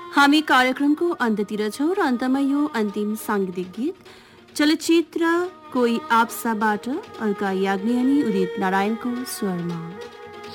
हामी कार्यक्रमको अन्त्यतिर छौं र अन्तमा यो अन्तिम सांगीतिक गीत चलचित्र कोही आपसाबाट अलका याग्निक उदित नारायणको स्वरमा।